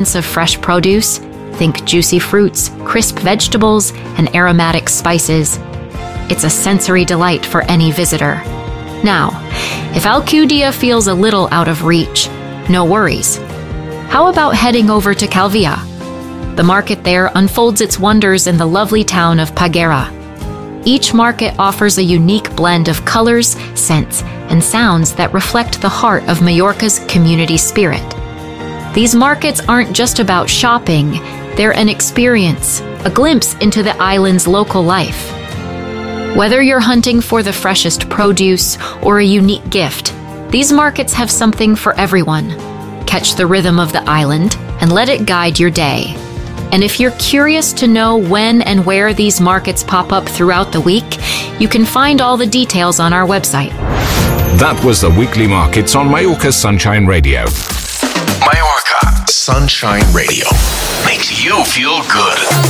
abundance of fresh produce. Think juicy fruits, crisp vegetables, and aromatic spices. It's a sensory delight for any visitor. Now, if Alcudia feels a little out of reach, no worries. How about heading over to Calvia? The market there unfolds its wonders in the lovely town of Pagera. Each market offers a unique blend of colors, scents, and sounds that reflect the heart of Majorca's community spirit. These markets aren't just about shopping, they're an experience, a glimpse into the island's local life. Whether you're hunting for the freshest produce or a unique gift, these markets have something for everyone. Catch the rhythm of the island and let it guide your day. And if you're curious to know when and where these markets pop up throughout the week, you can find all the details on our website. That was the Weekly Markets on Majorca Sunshine Radio. Majorca Sunshine Radio makes you feel good.